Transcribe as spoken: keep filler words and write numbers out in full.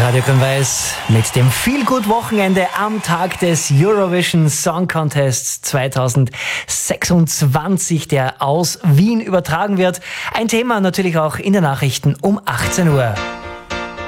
Radio Grün-Weiß mit dem Feel-Good-Wochenende am Tag des Eurovision Song Contests zwanzig sechsundzwanzig, der aus Wien übertragen wird. Ein Thema natürlich auch in den Nachrichten um achtzehn Uhr.